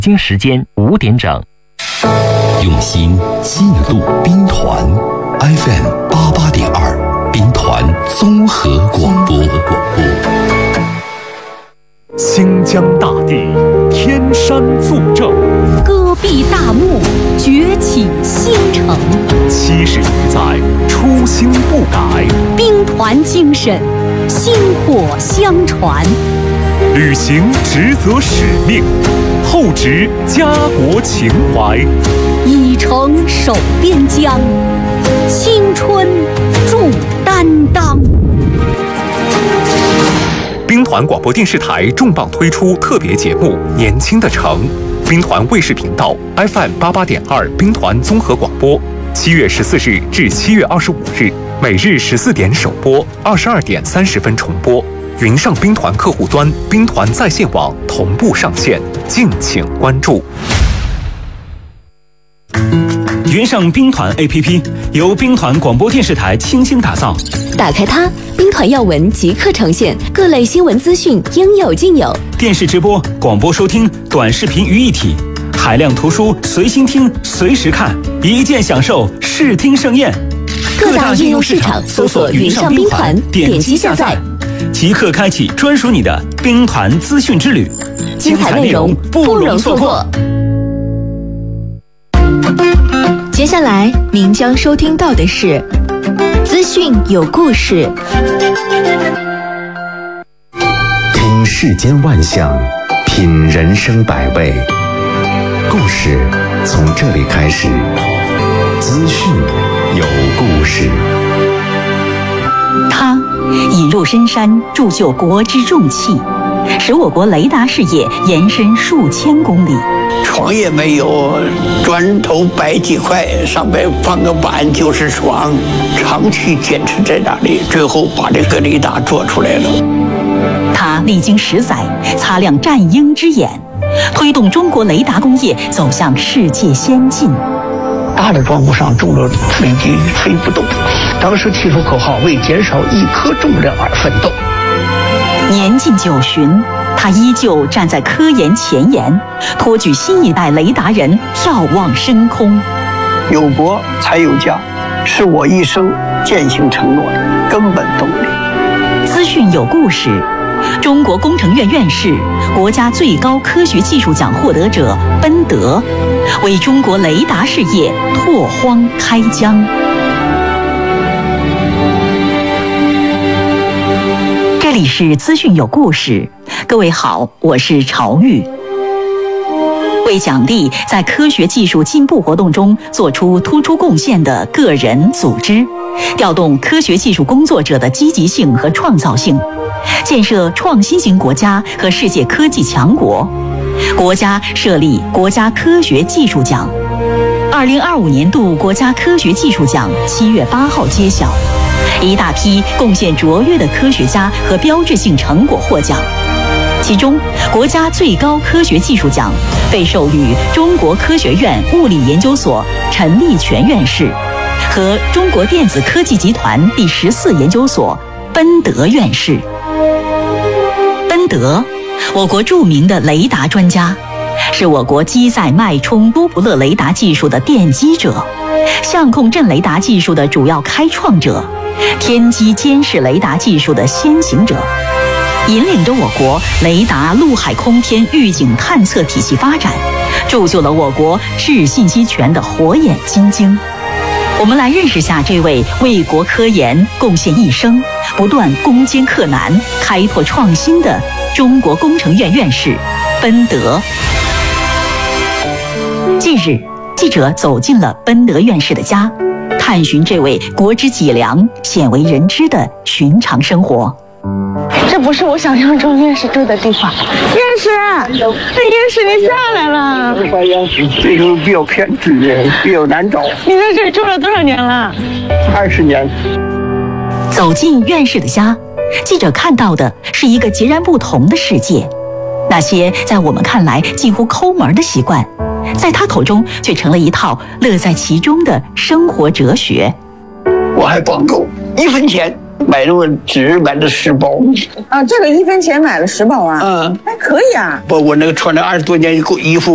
京时间5点整。 用心记录兵团 FM88.2兵团综合广播。 新疆大地，天山作证， 戈壁大漠，崛起新城。 70余载，初心不改， 兵团精神，薪火相传。 履行职责使命，厚植家国情怀， 以诚守边疆，青春铸担当。 兵团广播电视台重磅推出特别节目《年轻的城》，兵团卫视频道 FM88.2兵团综合广播，7月14日至7月25日，每日14点首播，22点30分重播。云上兵团客户端、兵团在线网同步上线，敬请关注。 云上兵团 APP 由兵团广播电视台倾心打造， 打开它，兵团要闻即刻呈现，各类新闻资讯应有尽有。 电视直播、广播收听、短视频于一体，海量图书随心听、随时看，一键享受视听盛宴。 各大应用市场搜索云上兵团，点击下载， 即刻开启专属你的兵团资讯之旅， 精彩内容不容错过。接下来您将收听到的是资讯有故事。 听世间万象，品人生百味，故事从这里开始。资讯有故事。 他引入深山，铸就国之重器，使我国雷达事业延伸数千公里。 床也没有，砖头摆几块，上面放个板就是床，长期坚持在那里，最后把这个雷达做出来了。 他历经10载，擦亮战鹰之眼，推动中国雷达工业走向世界先进。 大的装不上，重的飞机飞不动。当时提出口号，为减少1颗重量而奋斗。 年近90，他依旧站在科研前沿，托举新一代雷达人眺望深空。 有国才有家，是我一生践行承诺的根本动力。 资讯有故事，中国工程院院士、国家最高科学技术奖获得者奔德，为中国雷达事业拓荒开疆。这里是资讯有故事，各位好，我是朝玉。为奖励在科学技术进步活动中做出突出贡献的个人、组织，调动科学技术工作者的积极性和创造性，建设创新型国家和世界科技强国，国家设立国家科学技术奖。2025年度国家科学技术奖7月8号揭晓，一大批贡献卓越的科学家和标志性成果获奖。其中，国家最高科学技术奖被授予中国科学院物理研究所陈立全院士和中国电子科技集团第14研究所奔德院士。奔德，我国著名的雷达专家，是我国机载脉冲多普勒雷达技术的奠基者，相控阵雷达技术的主要开创者，天基监视雷达技术的先行者，引领着我国雷达陆海空天预警探测体系发展，铸就了我国制信息权的火眼金睛。我们来认识下这位为国科研贡献一生、不断攻坚克难、开拓创新的中国工程院院士奔德。近日，记者走进了奔德院士的家，探寻这位国之脊梁、鲜为人知的寻常生活。 这不是我想象中院士住的地方。院士，院士你下来了。 这个比较偏僻，比较难找。 你在这里住了多少年了 ？20年。 走进院士的家，记者看到的是一个截然不同的世界。那些在我们看来近乎抠门的习惯，在他口中却成了一套乐在其中的生活哲学。 我还光够1分钱买了纸，买了10包啊！这个1分钱买了10包啊？还可以啊。 我那个穿了20多年衣服。